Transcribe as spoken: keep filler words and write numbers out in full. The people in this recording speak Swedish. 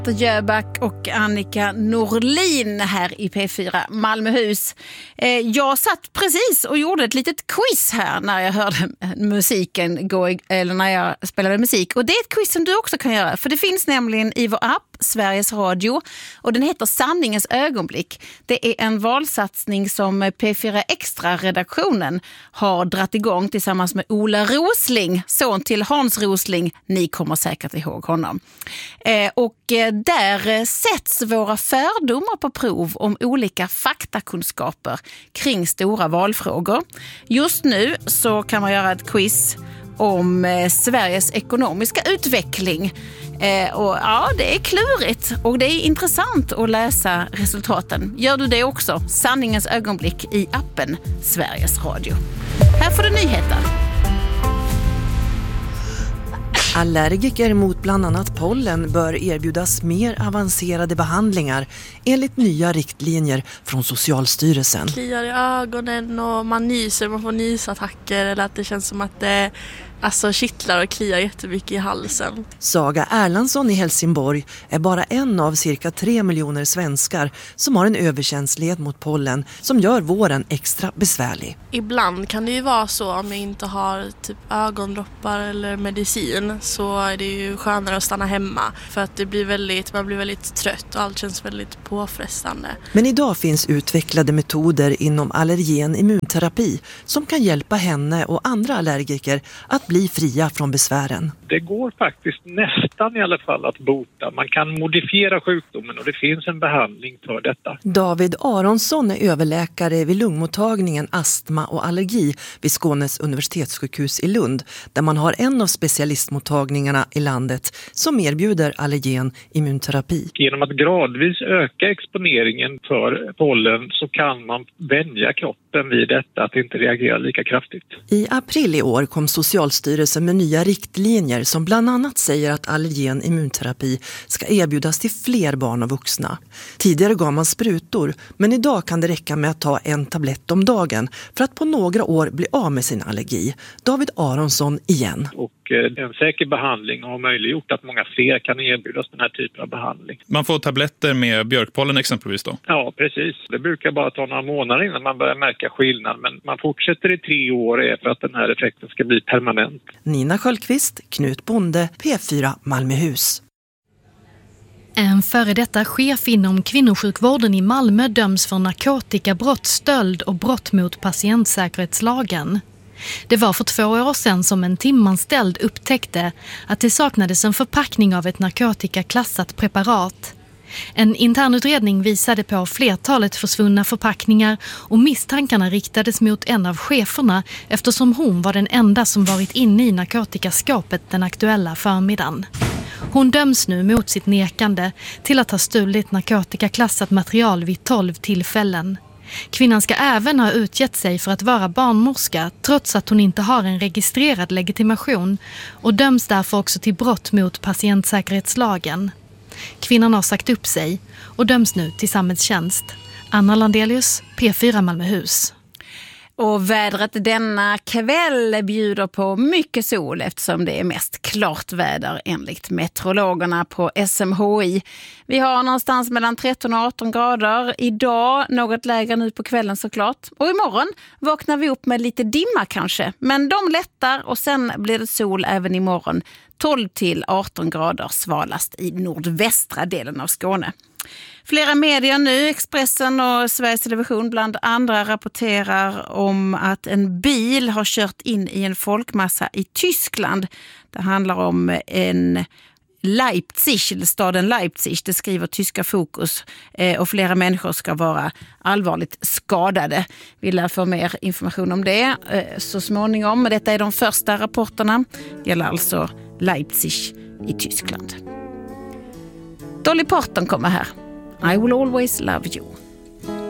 Jöback och Annika Norlin här i P fyra Malmöhus. Jag satt precis och gjorde ett litet quiz här när jag hörde musiken gå, eller när jag spelade musik. Och det är ett quiz som du också kan göra, för det finns nämligen i vår app Sveriges Radio och den heter Sanningens ögonblick. Det är en valsatsning som P fyra Extra-redaktionen har dratt igång tillsammans med Ola Rosling, son till Hans Rosling. Ni kommer säkert ihåg honom. Eh, och där sätts våra fördomar på prov om olika faktakunskaper kring stora valfrågor. Just nu så kan man göra ett quiz om eh, Sveriges ekonomiska utveckling. Eh, och ja, det är klurigt och det är intressant att läsa resultaten. Gör du det också? Sanningens ögonblick i appen Sveriges Radio. Här får du nyheter. Allergiker mot bland annat pollen bör erbjudas mer avancerade behandlingar enligt nya riktlinjer från Socialstyrelsen. Kliar i ögonen och man nyser, man får nysattacker eller att det känns som att det alltså kittlar och kliar jättemycket i halsen. Saga Erlandsson i Helsingborg är bara en av cirka tre miljoner svenskar som har en överkänslighet mot pollen som gör våren extra besvärlig. Ibland kan det ju vara så om jag inte har typ ögondroppar eller medicin så är det ju skönare att stanna hemma för att det blir väldigt, man blir väldigt trött och allt känns väldigt påfrestande. Men idag finns utvecklade metoder inom allergen immunterapi som kan hjälpa henne och andra allergiker att bli fria från besvären. Det går faktiskt nästan i alla fall att bota. Man kan modifiera sjukdomen och det finns en behandling för detta. David Aronsson är överläkare vid lungmottagningen astma och allergi vid Skånes universitetssjukhus i Lund, där man har en av specialistmottagningarna i landet som erbjuder allergen immunterapi. Genom att gradvis öka exponeringen för pollen så kan man vänja kroppen vid detta att inte reagera lika kraftigt. I april i år kom Socialstyrelsen med nya riktlinjer som bland annat säger att allergen immunterapi ska erbjudas till fler barn och vuxna. Tidigare gav man sprutor, men idag kan det räcka med att ta en tablett om dagen för att på några år bli av med sin allergi. David Aronsson igen. Och en säker behandling har möjliggjort att många fler kan erbjudas den här typen av behandling. Man får tabletter med björkpollen exempelvis då? Ja, precis. Det brukar bara ta några månader innan man börjar märka skillnad, men man fortsätter i tre år är för att den här effekten ska bli permanent. Nina Sköldqvist, Knut Bonde, P fyra Malmöhus. En före detta chef inom kvinnosjukvården i Malmö döms för narkotikabrott, stöld och brott mot patientsäkerhetslagen. Det var för två år sedan som en timanställd upptäckte att det saknades en förpackning av ett narkotikaklassat preparat. En internutredning visade på flertalet försvunna förpackningar och misstankarna riktades mot en av cheferna eftersom hon var den enda som varit inne i narkotikaskåpet den aktuella förmiddagen. Hon döms nu mot sitt nekande till att ha stulit narkotikaklassat material vid tolv tillfällen. Kvinnan ska även ha utgett sig för att vara barnmorska trots att hon inte har en registrerad legitimation och döms därför också till brott mot patientsäkerhetslagen. Kvinnan har sagt upp sig och döms nu till samhällstjänst. Anna Landelius, P fyra Malmöhus. Och vädret denna kväll bjuder på mycket sol eftersom det är mest klart väder enligt meteorologerna på S M H I. Vi har någonstans mellan tretton och arton grader. Idag något lägre nu på kvällen såklart. Och imorgon vaknar vi upp med lite dimma kanske. Men de lättar och sen blir det sol även imorgon. tolv till arton grader svalast i nordvästra delen av Skåne. Flera medier nu, Expressen och Sveriges Television bland andra, rapporterar om att en bil har kört in i en folkmassa i Tyskland. Det handlar om en Leipzig, staden Leipzig, det skriver tyska Fokus, och flera människor ska vara allvarligt skadade. Vi lär få mer information om det så småningom, men detta är de första rapporterna. Det gäller alltså Leipzig i Tyskland. Dolly Parton kommer här. I will always love you.